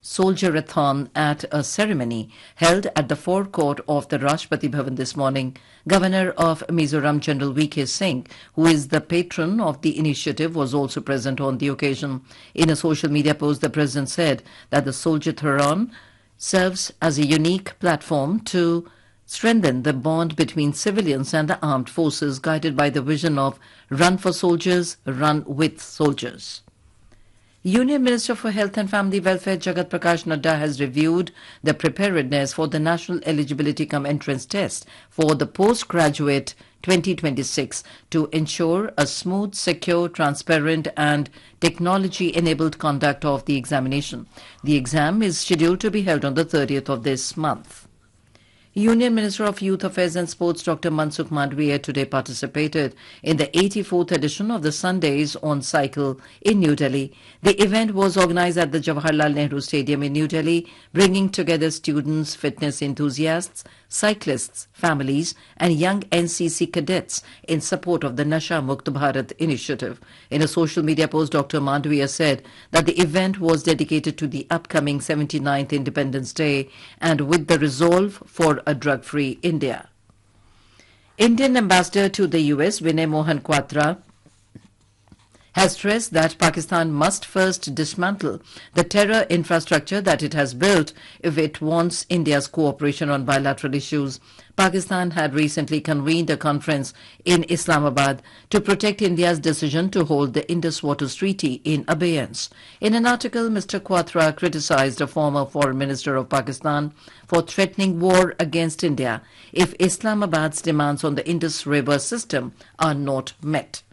Soldier-a-thon at a ceremony held at the forecourt of the Rashtrapati Bhavan this morning. Governor of Mizoram General V.K. Singh, who is the patron of the initiative, was also present on the occasion. In a social media post, the president said that the Soldier-a-thon serves as a unique platform to strengthen the bond between civilians and the armed forces, guided by the vision of Run for Soldiers, Run with Soldiers. Union Minister for Health and Family Welfare Jagat Prakash Nadda has reviewed the preparedness for the National Eligibility Cum Entrance Test for the postgraduate 2026 to ensure a smooth, secure, transparent and technology-enabled conduct of the examination. The exam is scheduled to be held on the 30th of this month. Union Minister of Youth Affairs and Sports Dr. Mansukh Mandavia today participated in the 84th edition of the Sundays on Cycle in New Delhi. The event was organized at the Jawaharlal Nehru Stadium in New Delhi, bringing together students, fitness enthusiasts, cyclists, families and young NCC cadets in support of the Nasha Mukt Bharat initiative. In a social media post, Dr. Mandavia said that the event was dedicated to the upcoming 79th Independence Day and with the resolve for a drug-free India. Indian ambassador to the US, Vinay Mohan Kwatra, has stressed that Pakistan must first dismantle the terror infrastructure that it has built if it wants India's cooperation on bilateral issues. Pakistan had recently convened a conference in Islamabad to protect India's decision to hold the Indus Waters Treaty in abeyance. In an article, Mr. Kwatra criticized a former foreign minister of Pakistan for threatening war against India if Islamabad's demands on the Indus River system are not met.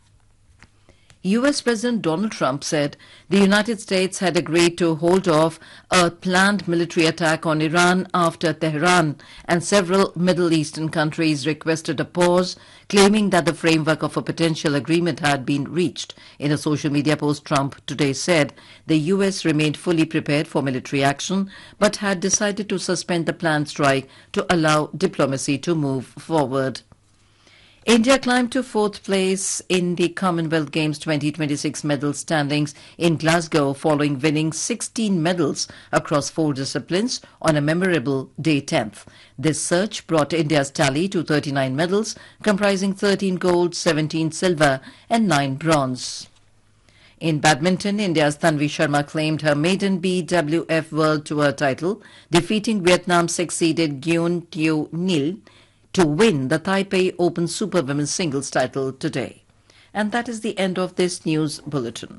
U.S. President Donald Trump said the United States had agreed to hold off a planned military attack on Iran after Tehran and several Middle Eastern countries requested a pause, claiming that the framework of a potential agreement had been reached. In a social media post, Trump today said the U.S. remained fully prepared for military action but had decided to suspend the planned strike to allow diplomacy to move forward. India climbed to fourth place in the Commonwealth Games 2026 medal standings in Glasgow following winning 16 medals across 4 disciplines on a memorable Day 10th. This surge brought India's tally to 39 medals, comprising 13 gold, 17 silver and 9 bronze. In badminton, India's Tanvi Sharma claimed her maiden BWF World Tour title, defeating Vietnam's seeded Nguyen Thu Nil to win the Taipei Open Super Women's Singles title today. And that is the end of this news bulletin.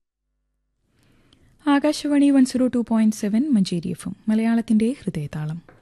Akashvani 102.7 Manjeri FM മലയാളത്തിന്റെ ഹൃദയതാളം.